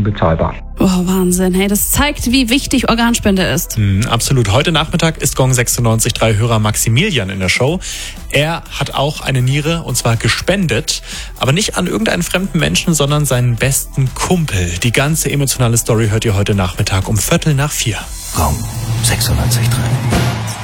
unbezahlbar. Oh, Wahnsinn. Hey, das zeigt, wie wichtig Organspende ist. Absolut. Heute Nachmittag ist Gong 96.3 Hörer Maximilian in der Show. Er hat auch eine Niere, und zwar gespendet, aber nicht an irgendeinen fremden Menschen, sondern seinen besten Kumpel. Die ganze emotionale Story hört ihr heute Nachmittag um 3:15. Gong 96.3.